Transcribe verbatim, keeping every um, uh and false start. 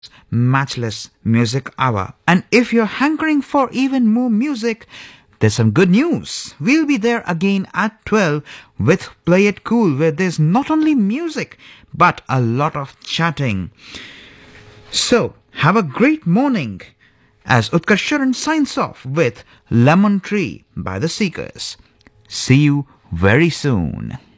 matchless music hour. And if you're hankering for even more music, there's some good news. We'll be there again at twelve with Play It Cool, where there's not only music, but a lot of chatting. So, have a great morning as Utkarsharan signs off with Lemon Tree by The Seekers. See you very soon.